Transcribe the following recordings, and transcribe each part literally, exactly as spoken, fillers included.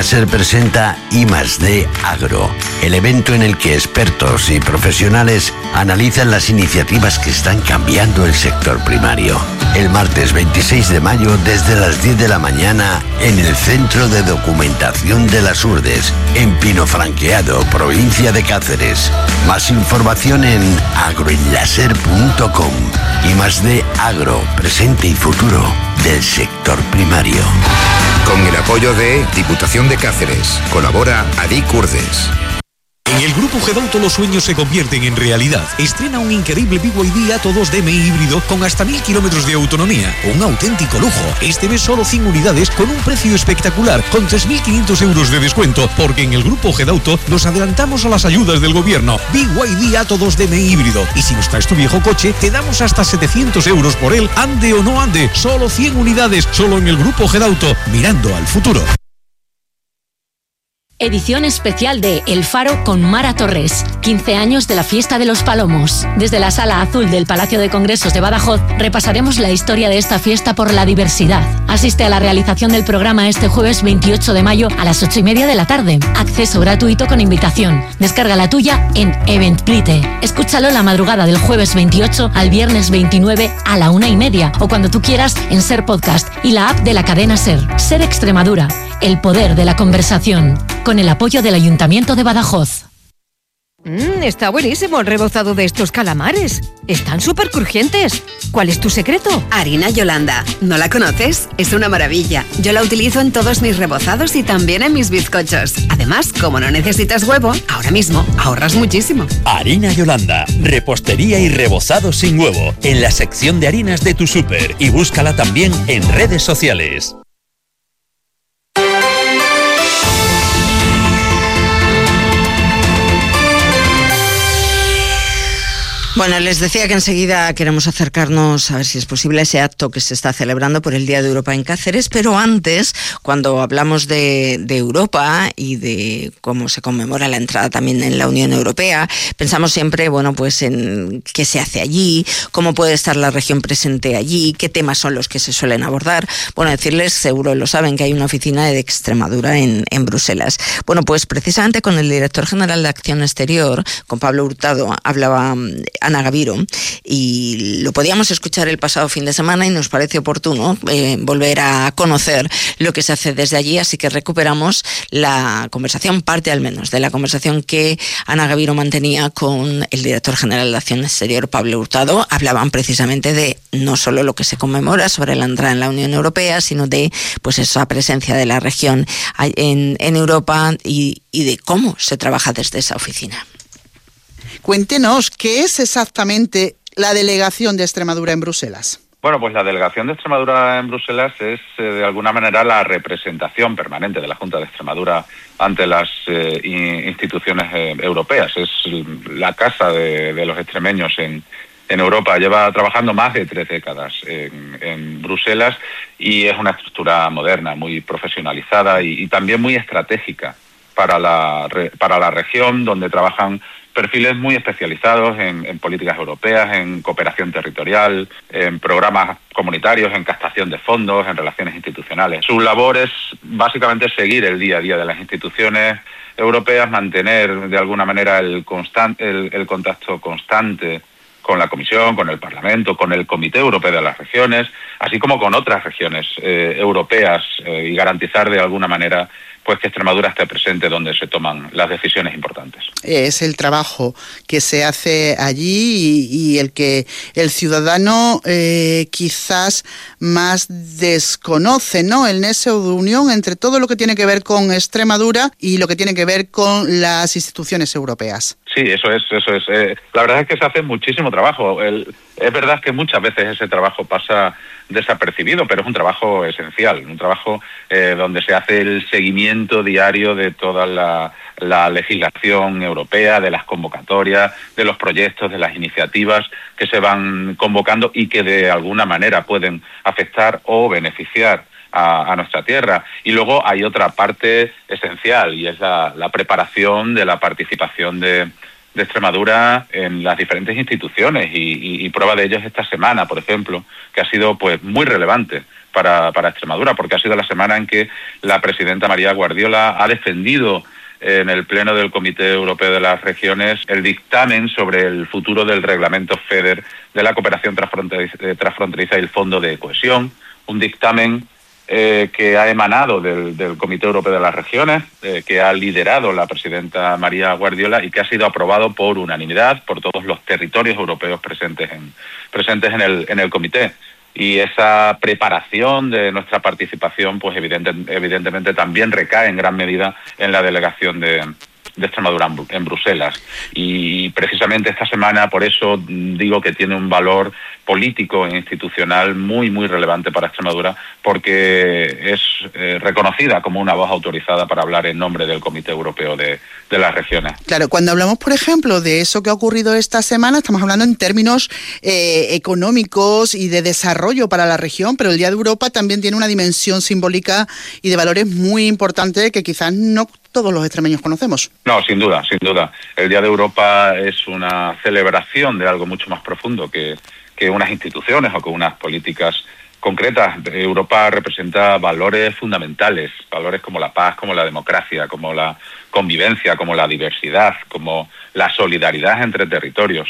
Láser presenta I más D Agro, el evento en el que expertos y profesionales analizan las iniciativas que están cambiando el sector primario. El martes veintiséis de mayo desde las diez de la mañana en el Centro de Documentación de las Urdes, en Pinofranqueado, provincia de Cáceres. Más información en agroenlaser punto com. I más D Agro, presente y futuro del sector primario. Con el apoyo de Diputación de Cáceres. Colabora Adic Urdes. En el Grupo Gedauto los sueños se convierten en realidad. Estrena un increíble B Y D Atto dos D M I híbrido con hasta mil kilómetros de autonomía. Un auténtico lujo. Este mes solo cien unidades con un precio espectacular, con tres mil quinientos euros de descuento, porque en el Grupo Gedauto nos adelantamos a las ayudas del gobierno. B Y D Atto dos D M I híbrido. Y si nos traes tu viejo coche, te damos hasta setecientos euros por él, ande o no ande. Solo cien unidades, solo en el Grupo Gedauto, mirando al futuro. Edición especial de El Faro con Mara Torres. quince años de la Fiesta de los Palomos. Desde la Sala Azul del Palacio de Congresos de Badajoz repasaremos la historia de esta fiesta por la diversidad. Asiste a la realización del programa este jueves veintiocho de mayo a las ocho y media de la tarde. Acceso gratuito con invitación. Descarga la tuya en Eventbrite. Escúchalo la madrugada del jueves veintiocho al viernes veintinueve a la una y media o cuando tú quieras en Ser Podcast y la app de la cadena Ser. Ser Extremadura. El poder de la conversación. Con el apoyo del Ayuntamiento de Badajoz. Mmm, está buenísimo el rebozado de estos calamares. Están súper crujientes. ¿Cuál es tu secreto? Harina Yolanda. ¿No la conoces? Es una maravilla. Yo la utilizo en todos mis rebozados y también en mis bizcochos. Además, como no necesitas huevo, ahora mismo ahorras muchísimo. Harina Yolanda. Repostería y rebozado sin huevo. En la sección de harinas de tu súper. Y búscala también en redes sociales. Bueno, les decía que enseguida queremos acercarnos a ver si es posible ese acto que se está celebrando por el Día de Europa en Cáceres, pero antes, cuando hablamos de, de Europa y de cómo se conmemora la entrada también en la Unión Europea, pensamos siempre, bueno, pues en qué se hace allí, cómo puede estar la región presente allí, qué temas son los que se suelen abordar. Bueno, decirles, seguro lo saben, que hay una oficina de Extremadura en, en Bruselas. Bueno, pues precisamente con el director general de Acción Exterior, con Pablo Hurtado, hablaba Ana Gaviro, y lo podíamos escuchar el pasado fin de semana y nos parece oportuno eh, volver a conocer lo que se hace desde allí, así que recuperamos la conversación, parte al menos de la conversación que Ana Gaviro mantenía con el director general de Acción Exterior, Pablo Hurtado. Hablaban precisamente de no solo lo que se conmemora sobre la entrada en la Unión Europea, sino de pues esa presencia de la región en, en Europa y, y de cómo se trabaja desde esa oficina. Cuéntenos, ¿qué es exactamente la delegación de Extremadura en Bruselas? Bueno, pues la delegación de Extremadura en Bruselas es, eh, de alguna manera, la representación permanente de la Junta de Extremadura ante las eh, instituciones eh, europeas. Es la casa de, de los extremeños en, en Europa. Lleva trabajando más de tres décadas en, en Bruselas y es una estructura moderna, muy profesionalizada y, y también muy estratégica para la, para la región, donde trabajan perfiles muy especializados en, en políticas europeas, en cooperación territorial, en programas comunitarios, en captación de fondos, en relaciones institucionales. Su labor es básicamente seguir el día a día de las instituciones europeas, mantener de alguna manera el, constan- el, el contacto constante con la Comisión, con el Parlamento, con el Comité Europeo de las Regiones, así como con otras regiones eh, europeas eh, y garantizar de alguna manera pues que Extremadura esté presente donde se toman las decisiones importantes. Es el trabajo que se hace allí y, y el que el ciudadano eh, quizás más desconoce, ¿no? El nexo de unión entre todo lo que tiene que ver con Extremadura y lo que tiene que ver con las instituciones europeas. Sí, eso es, eso es. Eh, la verdad es que se hace muchísimo trabajo. El, es verdad que muchas veces ese trabajo pasa desapercibido, pero es un trabajo esencial, un trabajo eh, donde se hace el seguimiento diario de toda la, la legislación europea, de las convocatorias, de los proyectos, de las iniciativas que se van convocando y que de alguna manera pueden afectar o beneficiar a, a nuestra tierra. Y luego hay otra parte esencial y es la, la preparación de la participación de de Extremadura en las diferentes instituciones y, y, y prueba de ello es esta semana, por ejemplo, que ha sido pues muy relevante para, para Extremadura, porque ha sido la semana en que la presidenta María Guardiola ha defendido en el Pleno del Comité Europeo de las Regiones el dictamen sobre el futuro del reglamento FEDER de la cooperación transfronteriza, transfronteriza y el Fondo de Cohesión, un dictamen eh, que ha emanado del, del Comité Europeo de las Regiones, eh, que ha liderado la presidenta María Guardiola y que ha sido aprobado por unanimidad por todos los territorios europeos presentes en, presentes en el, en el comité. Y esa preparación de nuestra participación, pues evidente, evidentemente también recae en gran medida en la delegación de, de Extremadura en, en Bruselas. Y precisamente esta semana, por eso digo que tiene un valor político e institucional muy, muy relevante para Extremadura, porque es eh, reconocida como una voz autorizada para hablar en nombre del Comité Europeo de, de las Regiones. Claro, cuando hablamos, por ejemplo, de eso que ha ocurrido esta semana, estamos hablando en términos eh, económicos y de desarrollo para la región, pero el Día de Europa también tiene una dimensión simbólica y de valores muy importante que quizás no todos los extremeños conocemos. No, sin duda, sin duda. El Día de Europa es una celebración de algo mucho más profundo que que unas instituciones o que unas políticas concretas. Europa representa valores fundamentales, valores como la paz, como la democracia, como la convivencia, como la diversidad, como la solidaridad entre territorios.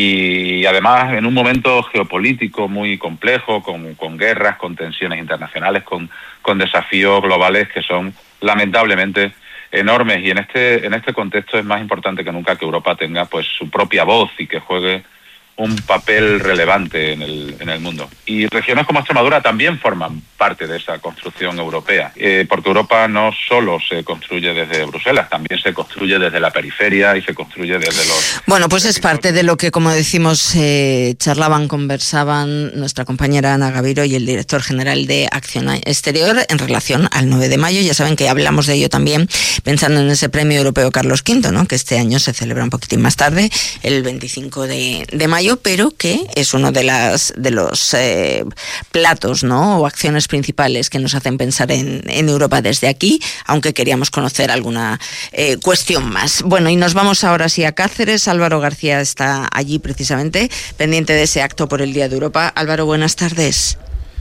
Y además, en un momento geopolítico muy complejo, con, con guerras, con tensiones internacionales, con, con desafíos globales que son lamentablemente enormes. Y en este, en este contexto es más importante que nunca que Europa tenga pues su propia voz y que juegue un papel relevante en el, en el mundo. Y regiones como Extremadura también forman parte de esa construcción europea, eh, porque Europa no solo se construye desde Bruselas, también se construye desde la periferia y se construye desde los... Bueno, pues es parte de lo que, como decimos, eh, charlaban, conversaban nuestra compañera Ana Gaviro y el director general de Acción Exterior en relación al nueve de mayo. Ya saben que hablamos de ello también pensando en ese premio europeo Carlos quinto, ¿no?, que este año se celebra un poquitín más tarde, el veinticinco de mayo, pero que es uno de las de los eh, platos, ¿no?, o acciones principales que nos hacen pensar en, en Europa desde aquí, aunque queríamos conocer alguna eh, cuestión más. Bueno, y nos vamos ahora sí a Cáceres. Álvaro García está allí precisamente, pendiente de ese acto por el Día de Europa. Álvaro, buenas tardes.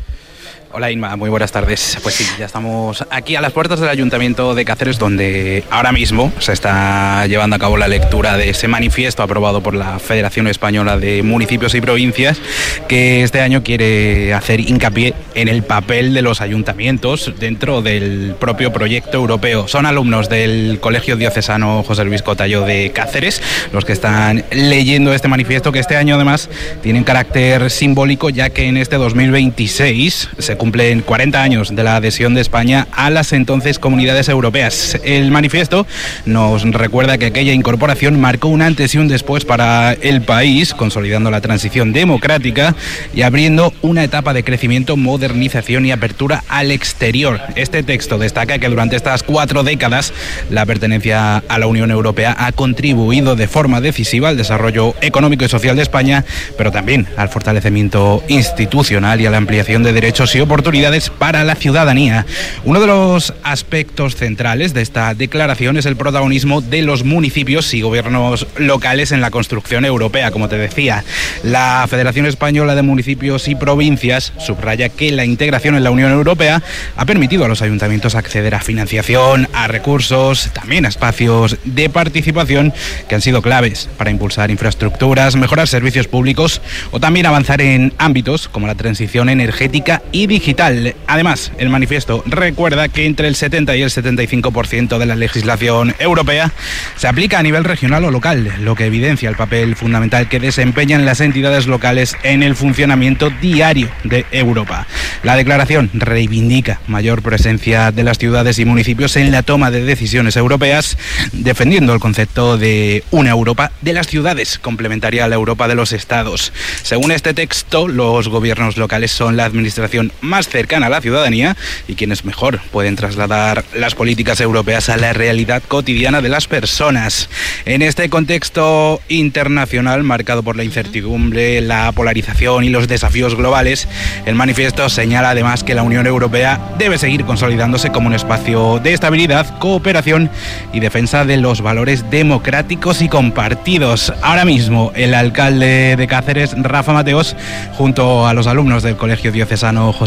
Hola Inma, muy buenas tardes. Pues sí, ya estamos aquí a las puertas del Ayuntamiento de Cáceres, donde ahora mismo se está llevando a cabo la lectura de ese manifiesto aprobado por la Federación Española de Municipios y Provincias, que este año quiere hacer hincapié en el papel de los ayuntamientos dentro del propio proyecto europeo. Son alumnos del Colegio Diocesano José Luis Cotallo de Cáceres los que están leyendo este manifiesto, que este año además tiene un carácter simbólico, ya que en este dos mil veintiséis se cumplen cuarenta años de la adhesión de España a las entonces comunidades europeas. El manifiesto nos recuerda que aquella incorporación marcó un antes y un después para el país, consolidando la transición democrática y abriendo una etapa de crecimiento, modernización y apertura al exterior. Este texto destaca que durante estas cuatro décadas la pertenencia a la Unión Europea ha contribuido de forma decisiva al desarrollo económico y social de España, pero también al fortalecimiento institucional y a la ampliación de derechos y oportunidades para la ciudadanía. Uno de los aspectos centrales de esta declaración es el protagonismo de los municipios y gobiernos locales en la construcción europea. Como te decía, la Federación Española de Municipios y Provincias subraya que la integración en la Unión Europea ha permitido a los ayuntamientos acceder a financiación, a recursos, también a espacios de participación que han sido claves para impulsar infraestructuras, mejorar servicios públicos o también avanzar en ámbitos como la transición energética y digital. Además, el manifiesto recuerda que entre el setenta y el setenta y cinco por ciento de la legislación europea se aplica a nivel regional o local, lo que evidencia el papel fundamental que desempeñan las entidades locales en el funcionamiento diario de Europa. La declaración reivindica mayor presencia de las ciudades y municipios en la toma de decisiones europeas, defendiendo el concepto de una Europa de las ciudades, complementaria a la Europa de los estados. Según este texto, los gobiernos locales son la administración más cercana a la ciudadanía y quienes mejor pueden trasladar las políticas europeas a la realidad cotidiana de las personas. En este contexto internacional marcado por la incertidumbre, la polarización y los desafíos globales, el manifiesto señala además que la Unión Europea debe seguir consolidándose como un espacio de estabilidad, cooperación y defensa de los valores democráticos y compartidos. Ahora mismo el alcalde de Cáceres, Rafa Mateos, junto a los alumnos del Colegio Diocesano José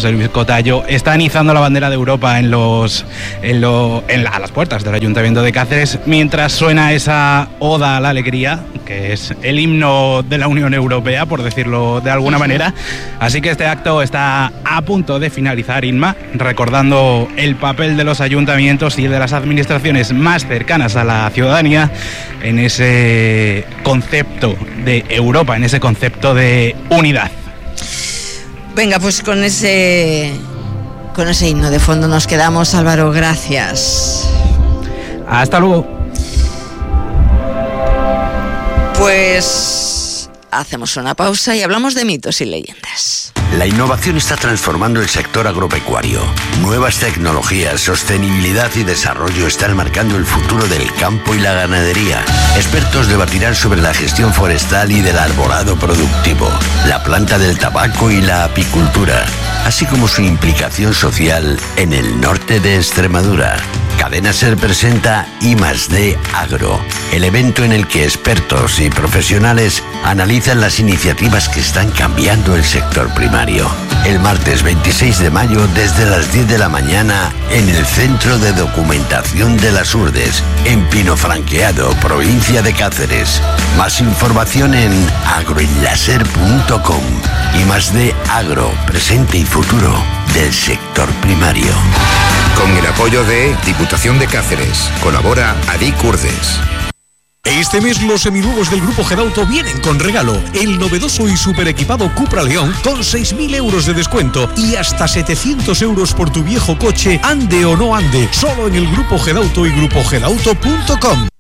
José Luis Cotallo, están izando la bandera de Europa en los, en lo, en la, a las puertas del Ayuntamiento de Cáceres, mientras suena esa oda a la alegría, que es el himno de la Unión Europea, por decirlo de alguna manera. Así que este acto está a punto de finalizar, Inma, recordando el papel de los ayuntamientos y de las administraciones más cercanas a la ciudadanía en ese concepto de Europa, en ese concepto de unidad. Venga, pues con ese con ese himno de fondo nos quedamos, Álvaro, gracias. Hasta luego. Pues hacemos una pausa y hablamos de mitos y leyendas. La innovación está transformando el sector agropecuario. Nuevas tecnologías, sostenibilidad y desarrollo están marcando el futuro del campo y la ganadería. Expertos debatirán sobre la gestión forestal y del arbolado productivo, la planta del tabaco y la apicultura, así como su implicación social en el norte de Extremadura. Cadena Ser presenta I más D Agro, el evento en el que expertos y profesionales analizan las iniciativas que están cambiando el sector primario. El martes veintiséis de mayo desde las diez de la mañana en el Centro de Documentación de las Urdes, en Pinofranqueado, provincia de Cáceres. Más información en agroenlaser punto com. I más D Agro, presente y futuro del sector primario. Con el apoyo de Diputación de Cáceres. Colabora Adic Urdes. Este mes los seminuevos del Grupo Gedauto vienen con regalo. El novedoso y super equipado Cupra León con seis mil euros de descuento y hasta setecientos euros por tu viejo coche, ande o no ande. Solo en el Grupo Gedauto y grupo gedauto punto com.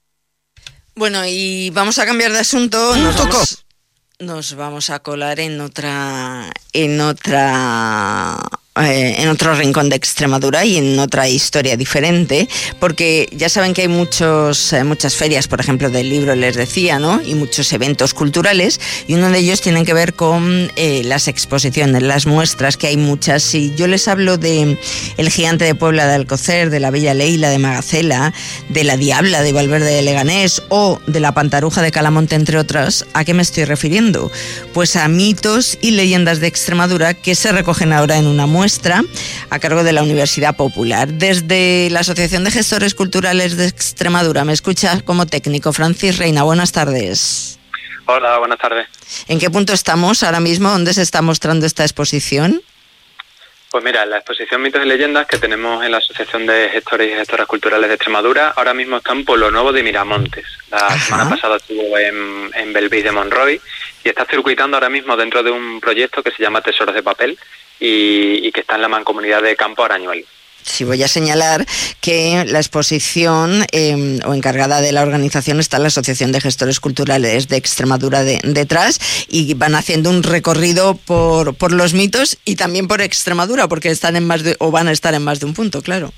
Bueno, y vamos a cambiar de asunto. Nos vamos, nos vamos a colar en otra... En otra... Eh, en otro rincón de Extremadura y en otra historia diferente, porque ya saben que hay muchos, eh, muchas ferias, por ejemplo, del libro, les decía, ¿no? Y muchos eventos culturales, y uno de ellos tiene que ver con eh, las exposiciones, las muestras, que hay muchas. Y yo les hablo de El Gigante de Puebla de Alcocer, de La Bella Leila de Magacela, de La Diabla de Valverde de Leganés o de La Pantaruja de Calamonte, entre otras. ¿A qué me estoy refiriendo? Pues a mitos y leyendas de Extremadura que se recogen ahora en una muestra muestra a cargo de la Universidad Popular. Desde la Asociación de Gestores Culturales de Extremadura me escucha como técnico Francis Reina. Buenas tardes. Hola, buenas tardes. ¿En qué punto estamos ahora mismo? ¿Dónde se está mostrando esta exposición? Pues mira, la exposición Mitos y Leyendas que tenemos en la Asociación de Gestores y Gestoras Culturales de Extremadura ahora mismo está en Pueblo Nuevo de Miramontes. La Ajá. semana pasada estuvo en, en Belvís de Monroy y está circuitando ahora mismo dentro de un proyecto que se llama Tesoros de Papel y, y que está en la mancomunidad de Campo Arañuelo. Sí, voy a señalar que la exposición eh, o encargada de la organización está la Asociación de Gestores Culturales de Extremadura de, detrás, y van haciendo un recorrido por, por los mitos y también por Extremadura, porque están en más de, o van a estar en más de un punto, claro.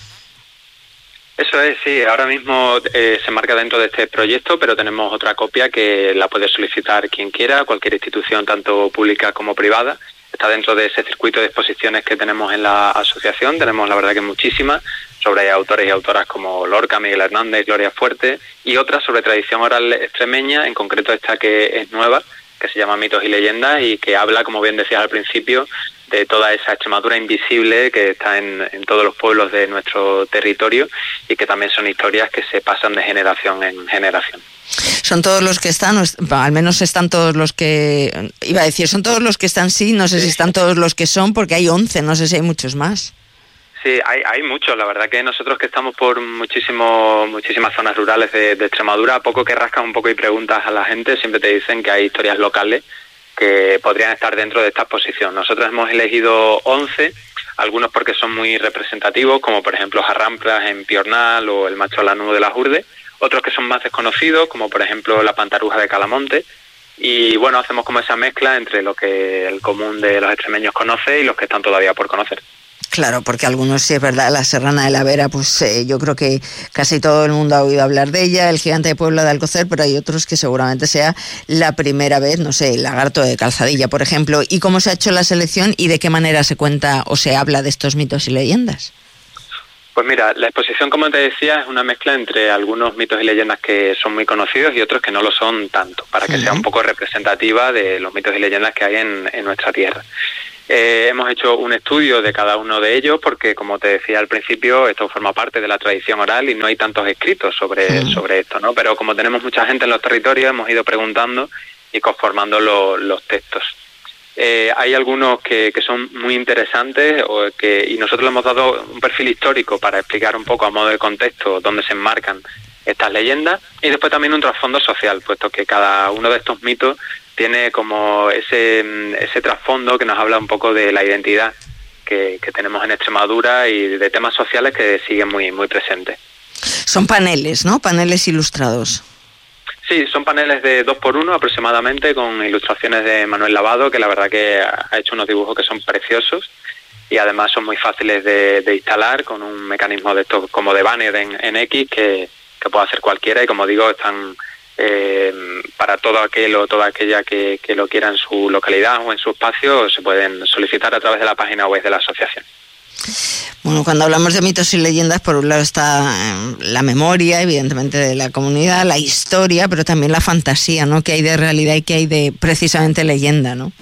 Eso es, sí, ahora mismo eh, se marca dentro de este proyecto, pero tenemos otra copia que la puede solicitar quien quiera, cualquier institución, tanto pública como privada. Está dentro de ese circuito de exposiciones que tenemos en la asociación. Tenemos, la verdad, que muchísimas, sobre autores y autoras como Lorca, Miguel Hernández, Gloria Fuerte, y otras sobre tradición oral extremeña, en concreto esta que es nueva, que se llama Mitos y Leyendas, y que habla, como bien decías al principio, de toda esa Extremadura invisible que está en, en todos los pueblos de nuestro territorio, y que también son historias que se pasan de generación en generación. Son todos los que están, al menos están todos los que, iba a decir, son todos los que están, sí, no sé si están todos los que son, porque hay once, no sé si hay muchos más. Sí, hay, hay muchos, la verdad que nosotros que estamos por muchísimo, muchísimas zonas rurales de, de Extremadura, a poco que rascas un poco y preguntas a la gente, siempre te dicen que hay historias locales que podrían estar dentro de esta exposición. Nosotros hemos elegido once, algunos porque son muy representativos, como por ejemplo Jarramplas en Piornal o el Macho Lanudo de las Urdes, otros que son más desconocidos, como por ejemplo la Pantaruja de Calamonte, y bueno, hacemos como esa mezcla entre lo que el común de los extremeños conoce y los que están todavía por conocer. Claro, porque algunos, sí es verdad, la Serrana de la Vera, pues eh, yo creo que casi todo el mundo ha oído hablar de ella, el Gigante de Puebla de Alcocer, pero hay otros que seguramente sea la primera vez, no sé, el Lagarto de Calzadilla, por ejemplo. ¿Y cómo se ha hecho la selección y de qué manera se cuenta o se habla de estos mitos y leyendas? Pues mira, la exposición, como te decía, es una mezcla entre algunos mitos y leyendas que son muy conocidos y otros que no lo son tanto, para que uh-huh. sea un poco representativa de los mitos y leyendas que hay en, en nuestra tierra. Eh, hemos hecho un estudio de cada uno de ellos porque, como te decía al principio, esto forma parte de la tradición oral y no hay tantos escritos sobre, mm. sobre esto, ¿no? Pero como tenemos mucha gente en los territorios, hemos ido preguntando y conformando lo, los textos. Eh, hay algunos que, que son muy interesantes o que, y nosotros le hemos dado un perfil histórico para explicar un poco a modo de contexto dónde se enmarcan estas leyendas, y después también un trasfondo social, puesto que cada uno de estos mitos tiene como ese ese trasfondo que nos habla un poco de la identidad que, que tenemos en Extremadura y de temas sociales que siguen muy muy presentes. Son paneles, ¿no? Paneles ilustrados. Sí, son paneles de dos por uno aproximadamente, con ilustraciones de Manuel Lavado, que la verdad que ha hecho unos dibujos que son preciosos y además son muy fáciles de, de instalar, con un mecanismo de esto como de banner en, en X que, que puede hacer cualquiera, y como digo, están eh, para todo aquel o toda aquella que, que lo quiera en su localidad o en su espacio, se pueden solicitar a través de la página web de la asociación. Bueno, cuando hablamos de mitos y leyendas, por un lado está eh, la memoria, evidentemente, de la comunidad, la historia, pero también la fantasía, ¿no? Que hay de realidad y que hay de, precisamente, leyenda, ¿no?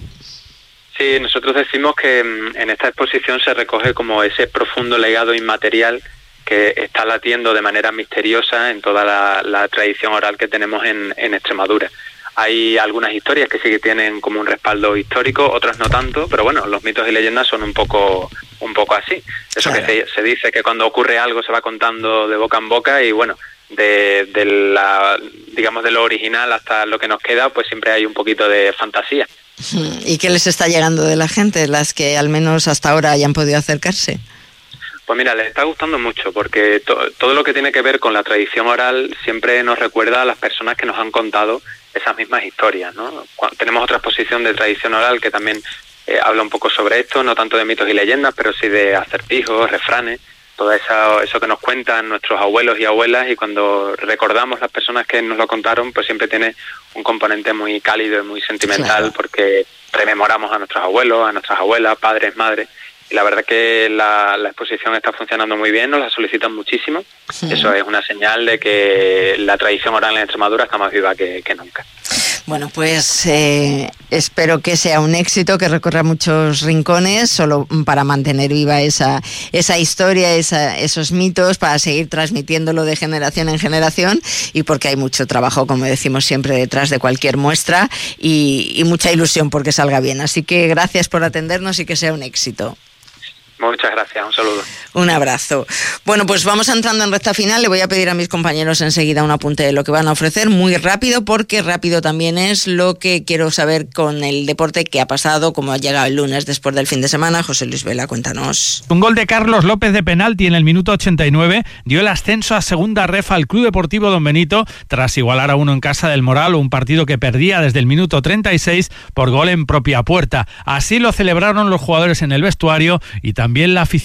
Sí, nosotros decimos que en esta exposición se recoge como ese profundo legado inmaterial que está latiendo de manera misteriosa en toda la, la tradición oral que tenemos en, en Extremadura. Hay algunas historias que sí que tienen como un respaldo histórico, otras no tanto, pero bueno, los mitos y leyendas son un poco un poco así. Eso claro. que se, se dice que cuando ocurre algo se va contando de boca en boca y bueno, de, de la digamos de lo original hasta lo que nos queda, pues siempre hay un poquito de fantasía. ¿Y qué les está llegando de la gente, las que al menos hasta ahora hayan podido acercarse? Pues mira, les está gustando mucho porque to, todo lo que tiene que ver con la tradición oral siempre nos recuerda a las personas que nos han contado esas mismas historias, ¿no? Cuando, tenemos otra exposición de tradición oral que también eh, habla un poco sobre esto, no tanto de mitos y leyendas, pero sí de acertijos, refranes, todo eso, eso que nos cuentan nuestros abuelos y abuelas, y cuando recordamos las personas que nos lo contaron, pues siempre tiene un componente muy cálido y muy sentimental, claro. porque rememoramos a nuestros abuelos, a nuestras abuelas, padres, madres. Y la verdad que la, la exposición está funcionando muy bien, nos la solicitan muchísimo. Sí. Eso es una señal de que la tradición oral en Extremadura está más viva que, que nunca. Bueno, pues eh, espero que sea un éxito, que recorra muchos rincones, solo para mantener viva esa, esa historia, esa, esos mitos, para seguir transmitiéndolo de generación en generación, y porque hay mucho trabajo, como decimos siempre, detrás de cualquier muestra, y, y mucha ilusión porque salga bien. Así que gracias por atendernos y que sea un éxito. Muchas gracias, un saludo. Un abrazo. Bueno, pues vamos entrando en recta final. Le voy a pedir a mis compañeros enseguida un apunte de lo que van a ofrecer, muy rápido, porque rápido también es lo que quiero saber con el deporte que ha pasado, como ha llegado el lunes después del fin de semana. José Luis Vela, cuéntanos. Un gol de Carlos López de penalti en el minuto ochenta y nueve dio el ascenso a segunda ref al Club Deportivo Don Benito, tras igualar a uno en casa del Moral, un partido que perdía desde el minuto treinta y seis por gol en propia puerta. Así lo celebraron los jugadores en el vestuario y también También la afición.